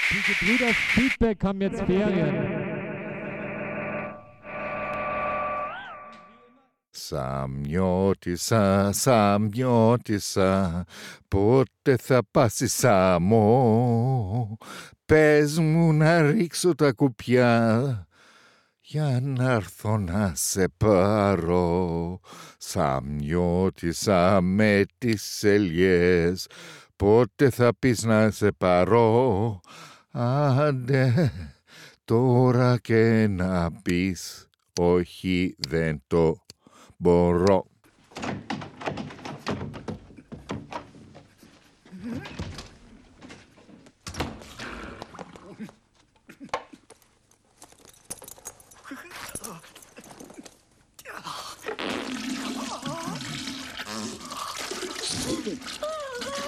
Diese Brüder Feedback haben jetzt Ferien. Σαμιώτησα, πότε θα πας Σάμο, πες μου να ρίξω τα κουπιά, για να έρθω να σε πάρω. Σαμιώτησα με τις ελιές, πότε θα πεις να σε πάρω, άντε τώρα και να πεις όχι δεν το μπορώ.